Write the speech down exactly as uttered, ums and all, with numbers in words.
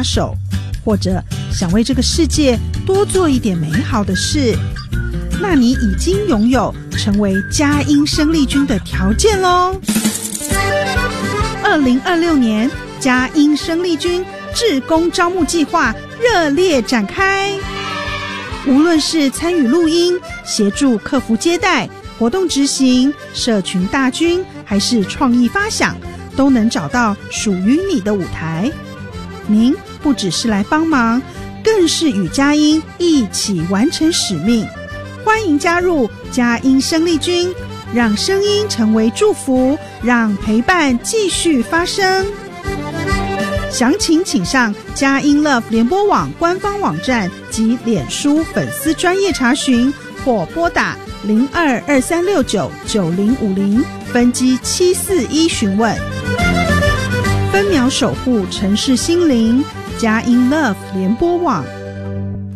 手，或者想为这个世界多做一点美好的事，那你已经拥有成为佳音生力军的条件咯。二零二六年佳音生力军志工招募计划热烈展开，无论是参与录音、协助客服接待、活动执行、社群大军，还是创意发想，都能找到属于你的舞台。您不只是来帮忙，更是与佳音一起完成使命。欢迎加入佳音生力军，让声音成为祝福，让陪伴继续发生。详情请上佳音 Love 联播网官方网站及脸书粉丝专页查询，或拨打零二二三六九九零五零分机七四一询问。分秒守护城市心灵，佳音 Love 联播网。